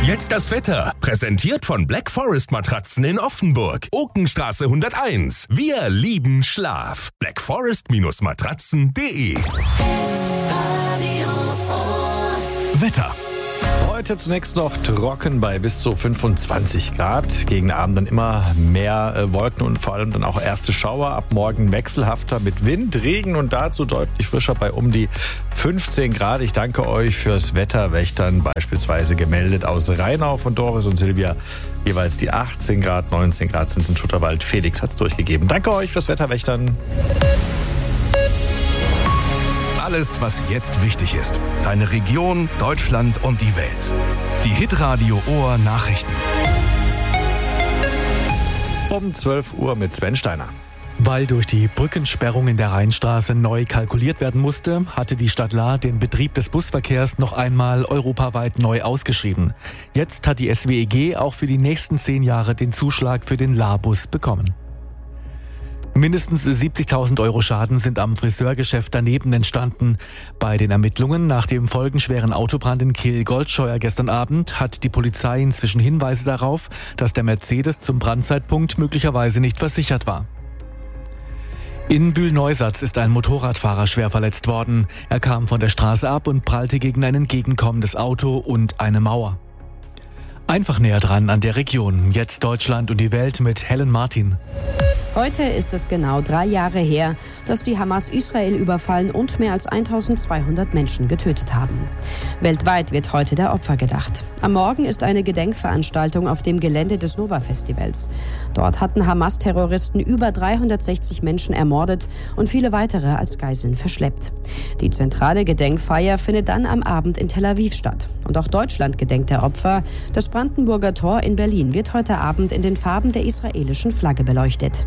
Jetzt das Wetter. Präsentiert von Black Forest Matratzen in Offenburg. Okenstraße 101. Wir lieben Schlaf. blackforest-matratzen.de. Wetter. Heute zunächst noch trocken bei bis zu 25 Grad. Gegen Abend dann immer mehr Wolken und vor allem dann auch erste Schauer. Ab morgen wechselhafter mit Wind, Regen und dazu deutlich frischer bei um die 15 Grad. Ich danke euch fürs Wetterwächtern, beispielsweise gemeldet aus Rheinau von Doris und Silvia. Jeweils die 18 Grad, 19 Grad sind es in Schutterwald. Felix hat es durchgegeben. Danke euch fürs Wetterwächtern. Alles, was jetzt wichtig ist. Deine Region, Deutschland und die Welt. Die Hitradio Ohr Nachrichten. Um 12 Uhr mit Sven Steiner. Weil durch die Brückensperrung in der Rheinstraße neu kalkuliert werden musste, hatte die Stadt Lahr den Betrieb des Busverkehrs noch einmal europaweit neu ausgeschrieben. Jetzt hat die SWEG auch für die nächsten 10 Jahre den Zuschlag für den Lahr-Bus bekommen. Mindestens 70.000 Euro Schaden sind am Friseurgeschäft daneben entstanden. Bei den Ermittlungen nach dem folgenschweren Autobrand in Kehl-Goldscheuer gestern Abend hat die Polizei inzwischen Hinweise darauf, dass der Mercedes zum Brandzeitpunkt möglicherweise nicht versichert war. In Bühl-Neusatz ist ein Motorradfahrer schwer verletzt worden. Er kam von der Straße ab und prallte gegen ein entgegenkommendes Auto und eine Mauer. Einfach näher dran an der Region. Jetzt Deutschland und die Welt mit Helen Martin. Heute ist es genau 3 Jahre her, dass die Hamas Israel überfallen und mehr als 1200 Menschen getötet haben. Weltweit wird heute der Opfer gedacht. Am Morgen ist eine Gedenkveranstaltung auf dem Gelände des Nova-Festivals. Dort hatten Hamas-Terroristen über 360 Menschen ermordet und viele weitere als Geiseln verschleppt. Die zentrale Gedenkfeier findet dann am Abend in Tel Aviv statt. Und auch Deutschland gedenkt der Opfer. Das Brandenburger Tor in Berlin wird heute Abend in den Farben der israelischen Flagge beleuchtet.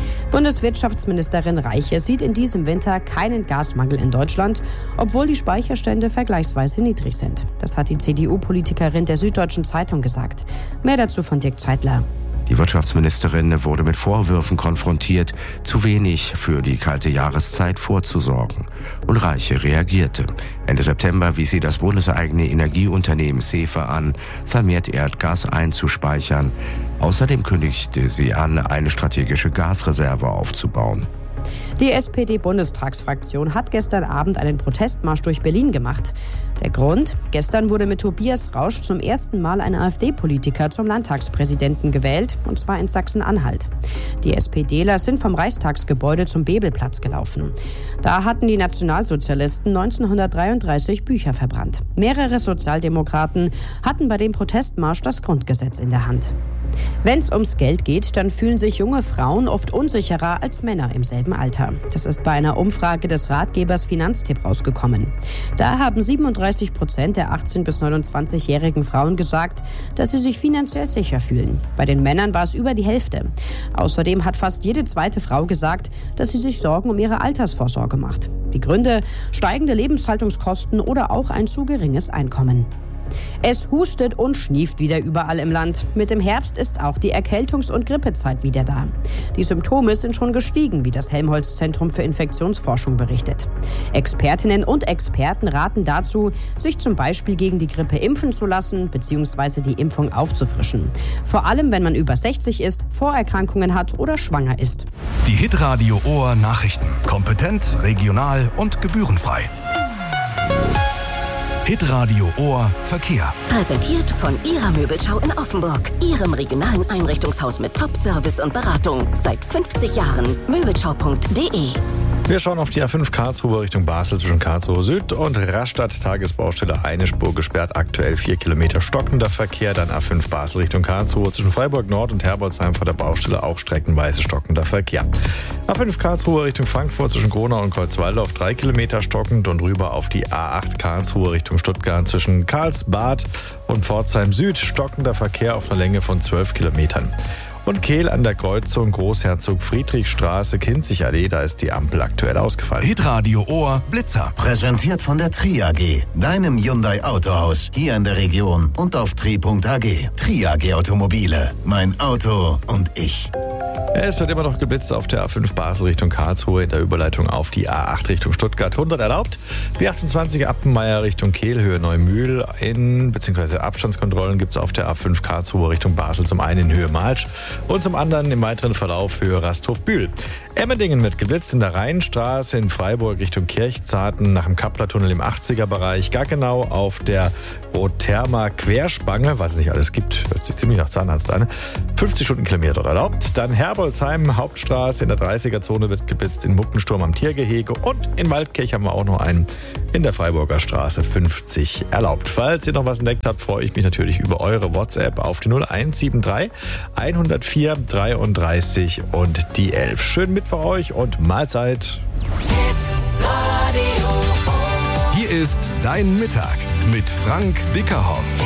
Bundeswirtschaftsministerin Reiche sieht in diesem Winter keinen Gasmangel in Deutschland, obwohl die Speicherstände vergleichsweise niedrig sind. Das hat die CDU-Politikerin der Süddeutschen Zeitung gesagt. Mehr dazu von Dirk Zeitler. Die Wirtschaftsministerin wurde mit Vorwürfen konfrontiert, zu wenig für die kalte Jahreszeit vorzusorgen. Und Reiche reagierte. Ende September wies sie das bundeseigene Energieunternehmen SEFE an, vermehrt Erdgas einzuspeichern. Außerdem kündigte sie an, eine strategische Gasreserve aufzubauen. Die SPD-Bundestagsfraktion hat gestern Abend einen Protestmarsch durch Berlin gemacht. Der Grund? Gestern wurde mit Tobias Rausch zum ersten Mal ein AfD-Politiker zum Landtagspräsidenten gewählt, und zwar in Sachsen-Anhalt. Die SPDler sind vom Reichstagsgebäude zum Bebelplatz gelaufen. Da hatten die Nationalsozialisten 1933 Bücher verbrannt. Mehrere Sozialdemokraten hatten bei dem Protestmarsch das Grundgesetz in der Hand. Wenn es ums Geld geht, dann fühlen sich junge Frauen oft unsicherer als Männer im selben Alter. Das ist bei einer Umfrage des Ratgebers Finanztipp rausgekommen. Da haben 37% der 18- bis 29-jährigen Frauen gesagt, dass sie sich finanziell sicher fühlen. Bei den Männern war es über die Hälfte. Außerdem hat fast jede zweite Frau gesagt, dass sie sich Sorgen um ihre Altersvorsorge macht. Die Gründe: steigende Lebenshaltungskosten oder auch ein zu geringes Einkommen. Es hustet und schnieft wieder überall im Land. Mit dem Herbst ist auch die Erkältungs- und Grippezeit wieder da. Die Symptome sind schon gestiegen, wie das Helmholtz-Zentrum für Infektionsforschung berichtet. Expertinnen und Experten raten dazu, sich zum Beispiel gegen die Grippe impfen zu lassen bzw. die Impfung aufzufrischen. Vor allem, wenn man über 60 ist, Vorerkrankungen hat oder schwanger ist. Die Hitradio Ohr Nachrichten. Kompetent, regional und gebührenfrei. Hitradio Ohr Verkehr. Präsentiert von Ihrer Möbelschau in Offenburg. Ihrem regionalen Einrichtungshaus mit Top-Service und Beratung. Seit 50 Jahren. Möbelschau.de. Wir schauen auf die A5 Karlsruhe Richtung Basel zwischen Karlsruhe Süd und Rastatt. Tagesbaustelle, eine Spur gesperrt, aktuell 4 Kilometer stockender Verkehr. Dann A5 Basel Richtung Karlsruhe zwischen Freiburg Nord und Herbolzheim vor der Baustelle auch streckenweise stockender Verkehr. A5 Karlsruhe Richtung Frankfurt zwischen Gronau und Kreuzwaldorf 3 Kilometer stockend und rüber auf die A8 Karlsruhe Richtung Stuttgart zwischen Karlsbad und Pforzheim Süd stockender Verkehr auf einer Länge von 12 Kilometern. Und Kehl an der Kreuzung Großherzog-Friedrichstraße-Kinzig-Allee, da ist die Ampel aktuell ausgefallen. Hitradio Ohr Blitzer. Präsentiert von der Tri AG, deinem Hyundai Autohaus, hier in der Region und auf tri.ag. Tri AG Automobile, mein Auto und ich. Es wird immer noch geblitzt auf der A5 Basel Richtung Karlsruhe in der Überleitung auf die A8 Richtung Stuttgart. 100 erlaubt. B28 Appenmeier Richtung Kehlhöhe Neumühl. Bzw. Abstandskontrollen gibt es auf der A5 Karlsruhe Richtung Basel. Zum einen in Höhe Malsch und zum anderen im weiteren Verlauf Höhe Rasthof-Bühl. Emmendingen wird geblitzt in der Rheinstraße in Freiburg Richtung Kirchzarten nach dem Kapplertunnel im 80er-Bereich. Gaggenau auf der Rotherma Querspange, was es nicht alles gibt, hört sich ziemlich nach Zahnarzt an. 50 Stundenkilometer dort erlaubt. Dann Herbolzheim Hauptstraße in der 30er-Zone wird geblitzt in Muckensturm am Tiergehege. Und in Waldkirch haben wir auch noch einen in der Freiburger Straße 50 erlaubt. Falls ihr noch was entdeckt habt, freue ich mich natürlich über eure WhatsApp auf die 0173 104 33 und die 11. Schönen Mittwoch euch und Mahlzeit. Hier ist Dein Mittag mit Frank Bickerhoff.